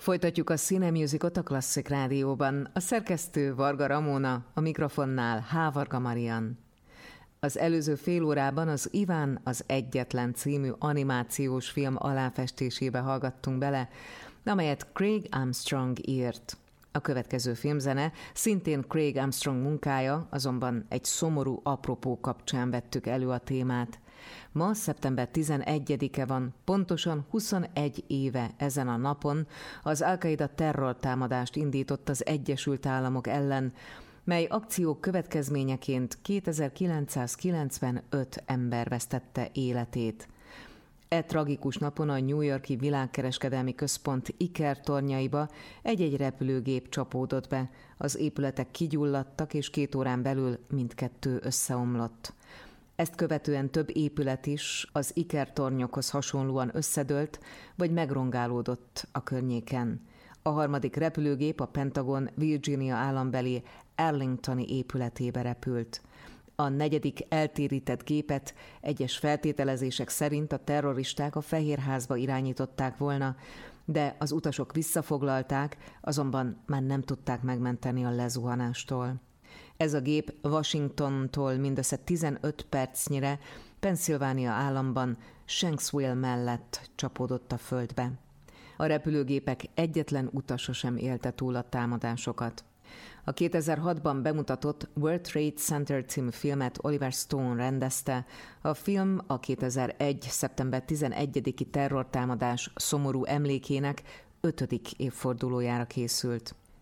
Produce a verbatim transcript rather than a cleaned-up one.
Folytatjuk a Cinemusicot a Klasszik Rádióban. A szerkesztő Varga Ramona, a mikrofonnál H. Varga Marian. Az előző fél órában az Iván az Egyetlen című animációs film aláfestésébe hallgattunk bele, amelyet Craig Armstrong írt. A következő filmzene szintén Craig Armstrong munkája, azonban egy szomorú apropó kapcsán vettük elő a témát. Ma szeptember tizenegyedike van, pontosan huszonegy éve ezen a napon az Al-Qaida terrortámadást indított az Egyesült Államok ellen, mely akciók következményeként kétezer-kilencszázkilencvenöt ember vesztette életét. E tragikus napon a New York-i Világkereskedelmi Központ ikertornyaiba egy-egy repülőgép csapódott be, az épületek kigyulladtak, és két órán belül mindkettő összeomlott. Ezt követően több épület is az ikertornyokhoz hasonlóan összedőlt, vagy megrongálódott a környéken. A harmadik repülőgép a Pentagon Virginia állambeli Arlingtoni épületébe repült. A negyedik eltérített gépet egyes feltételezések szerint a terroristák a Fehérházba irányították volna, de az utasok visszafoglalták, azonban már nem tudták megmenteni a lezuhanástól. Ez a gép Washingtontól mindössze tizenöt percnyire Pennsylvania államban Shanksville mellett csapódott a földbe. A repülőgépek egyetlen utasa sem élte túl a támadásokat. A kétezer-hatban bemutatott World Trade Center című filmet Oliver Stone rendezte. A film a kétezer-egy. szeptember tizenegyediki terrortámadás szomorú emlékének ötödik évfordulójára készült.